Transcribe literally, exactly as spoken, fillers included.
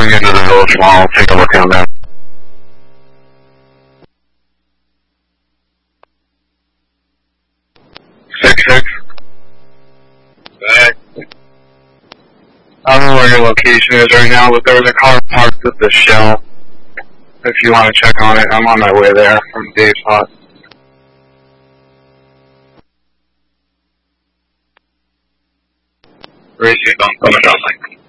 pulling into the village mall. I'll take a look down there. Six six. Back. I don't know where your location is right now, but there was a car parked at the Shell. If you want to check on it, I'm on my way there from Dave's spot. Racing, I'm coming down like.